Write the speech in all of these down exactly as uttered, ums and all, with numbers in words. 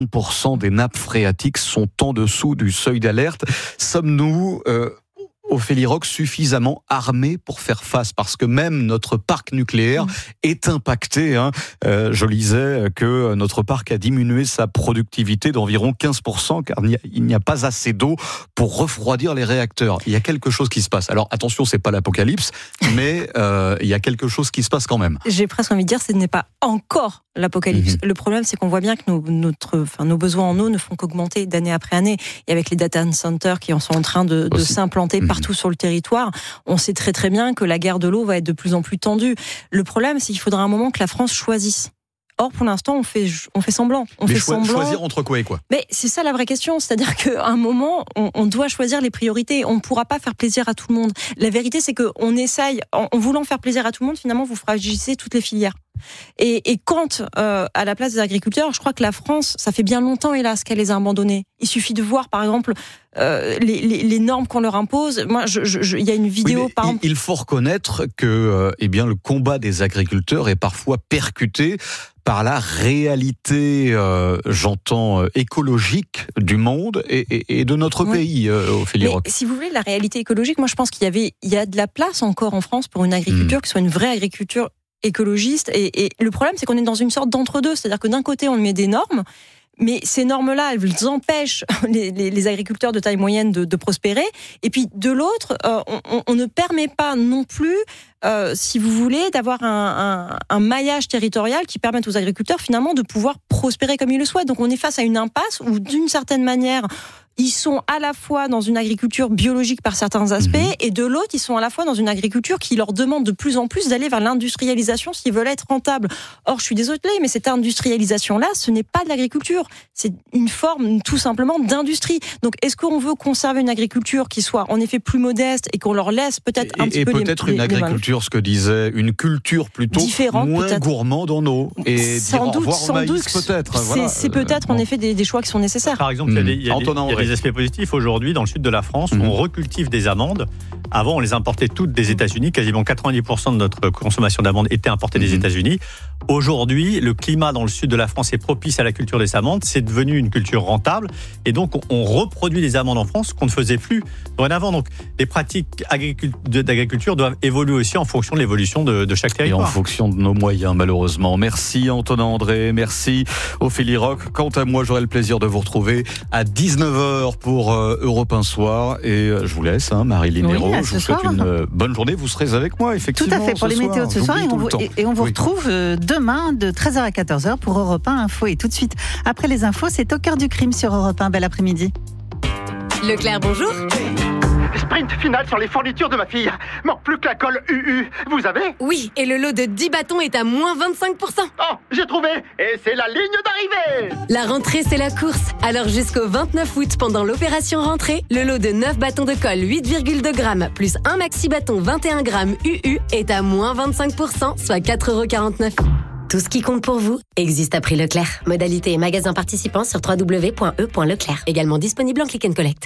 pour cent des nappes phréatiques sont en dessous du seuil d'alerte. Sommes-nous... Euh Ophélie Roch, suffisamment armés pour faire face, parce que même notre parc nucléaire mmh. est impacté. Hein. Euh, je lisais que notre parc a diminué sa productivité d'environ quinze pour cent car il n'y a, il n'y a pas assez d'eau pour refroidir les réacteurs. Il y a quelque chose qui se passe. Alors attention, c'est pas l'apocalypse, mais euh, il y a quelque chose qui se passe quand même. J'ai presque envie de dire, ce n'est pas encore l'apocalypse. Mmh. Le problème, c'est qu'on voit bien que nos, notre, enfin, nos besoins en eau ne font qu'augmenter d'année après année. Et avec les data centers qui en sont en train de, de s'implanter mmh. partout sur le territoire, on sait très très bien que la guerre de l'eau va être de plus en plus tendue. Le problème, c'est qu'il faudra un moment que la France choisisse. Or, pour l'instant, on fait, on fait semblant. On Mais fait cho- semblant. choisir entre quoi et quoi ? Mais c'est ça la vraie question. C'est-à-dire qu'à un moment, on, on doit choisir les priorités. On ne pourra pas faire plaisir à tout le monde. La vérité, c'est qu'on essaye, en, en voulant faire plaisir à tout le monde, finalement, vous fragilissez toutes les filières. Et, et quand, euh, à la place des agriculteurs, je crois que la France, ça fait bien longtemps, hélas, qu'elle les a abandonnés. Il suffit de voir, par exemple, euh, les, les, les normes qu'on leur impose. Moi, je, je, je, il y a une vidéo, oui, par il, exemple... Il faut reconnaître que euh, eh bien, le combat des agriculteurs est parfois percuté par la réalité, euh, j'entends, euh, écologique du monde et, et, et de notre oui. pays, euh, Ophélie Roch. Si vous voulez, la réalité écologique, moi je pense qu'il y avait, il y a de la place encore en France pour une agriculture mmh. qui soit une vraie agriculture écologiste. Et, et le problème, c'est qu'on est dans une sorte d'entre-deux. C'est-à-dire que d'un côté, on met des normes, mais ces normes-là, elles empêchent les, les, les agriculteurs de taille moyenne de, de prospérer. Et puis de l'autre, euh, on, on ne permet pas non plus, euh, si vous voulez, d'avoir un, un, un maillage territorial qui permette aux agriculteurs finalement de pouvoir prospérer comme ils le souhaitent. Donc on est face à une impasse où, d'une certaine manière, ils sont à la fois dans une agriculture biologique par certains aspects, mmh. et de l'autre, ils sont à la fois dans une agriculture qui leur demande de plus en plus d'aller vers l'industrialisation s'ils veulent être rentables. Or, je suis désolée, mais cette industrialisation-là, ce n'est pas de l'agriculture. C'est une forme, tout simplement, d'industrie. Donc, est-ce qu'on veut conserver une agriculture qui soit, en effet, plus modeste et qu'on leur laisse peut-être un et, petit et peu... Et peut-être les, une agriculture, les ce que disait, une culture plutôt différente, moins peut-être. gourmande en eau. Et sans dire doute, au revoir sans au maïs, doute. peut-être. C'est, voilà. c'est peut-être, euh, en bon. effet, des, des choix qui sont nécessaires. Par exemple, il mmh. y a des, il y a des, il y a des aspects positifs. Aujourd'hui, dans le sud de la France, mmh. on recultive des amandes. Avant, on les importait toutes des États-Unis. Quasiment quatre-vingt-dix pour cent de notre consommation d'amandes était importée mmh. des États-Unis. Aujourd'hui, le climat dans le sud de la France est propice à la culture des amandes. C'est devenu une culture rentable. Et donc, on reproduit des amandes en France qu'on ne faisait plus dorénavant. Donc, les pratiques d'agriculture doivent évoluer aussi en fonction de l'évolution de, de chaque territoire. Et en fonction de nos moyens, malheureusement. Merci Antonin André, merci Ophélie Roch. Quant à moi, j'aurai le plaisir de vous retrouver à dix-neuf heures pour euh, Europe un Soir. Et euh, je vous laisse, hein, Marie-Lynn oui, Hérault. Je vous soir. souhaite une euh, bonne journée. Vous serez avec moi, effectivement. Tout à fait, pour les soir. météos de ce soir. Et on, vous, et, et on vous oui. retrouve euh, demain de treize heures à quatorze heures pour Europe un Info. Et tout de suite, après les infos, c'est Au cœur du crime sur Europe un. Bel après-midi. Leclerc, bonjour. Sprint final sur les fournitures de ma fille. Manque plus que la colle U U. Vous avez ? Oui, et le lot de dix bâtons est à moins vingt-cinq pour cent. Oh, j'ai trouvé. Et c'est la ligne d'arrivée. La rentrée, c'est la course. Alors jusqu'au vingt-neuf août, pendant l'opération rentrée, le lot de neuf bâtons de colle huit virgule deux grammes plus un maxi bâton vingt et un grammes U U est à moins vingt-cinq pour cent, soit quatre euros quarante-neuf. Tout ce qui compte pour vous existe à prix Leclerc. Modalité et magasin participants sur w w w point e point leclerc. Également disponible en click and collect.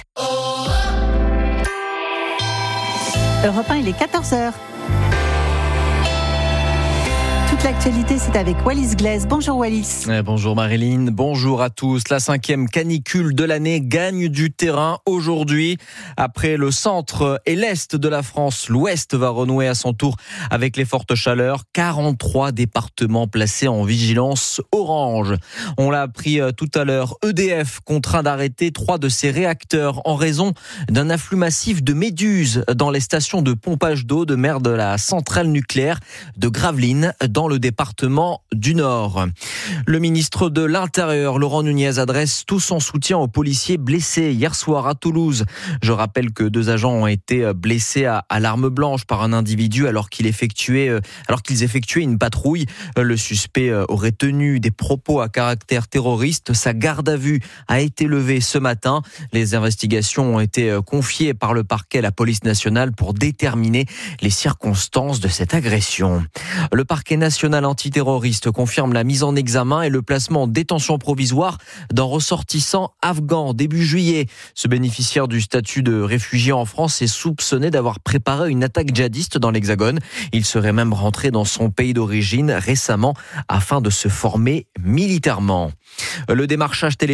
Europe un, il est quatorze heures. Toute l'actualité, c'est avec Wallis Glaise. Bonjour Wallis. Eh, bonjour Marie-Lynn, bonjour à tous. La cinquième canicule de l'année gagne du terrain aujourd'hui. Après le centre et l'est de la France, l'ouest va renouer à son tour avec les fortes chaleurs. quarante-trois départements placés en vigilance orange. On l'a appris tout à l'heure, E D F contraint d'arrêter trois de ses réacteurs en raison d'un afflux massif de méduses dans les stations de pompage d'eau de mer de la centrale nucléaire de Gravelines, dans le département du Nord. Le ministre de l'Intérieur, Laurent Nunez, adresse tout son soutien aux policiers blessés hier soir à Toulouse. Je rappelle que deux agents ont été blessés à, à l'arme blanche par un individu alors qu'il effectuait, alors qu'ils effectuaient une patrouille. Le suspect aurait tenu des propos à caractère terroriste. Sa garde à vue a été levée ce matin. Les investigations ont été confiées par le parquet à la police nationale pour déterminer les circonstances de cette agression. Le parquet national antiterroriste confirme la mise en examen et le placement en détention provisoire d'un ressortissant afghan début juillet. Ce bénéficiaire du statut de réfugié en France est soupçonné d'avoir préparé une attaque djihadiste dans l'Hexagone. Il serait même rentré dans son pays d'origine récemment afin de se former militairement. Le démarchage téléphonique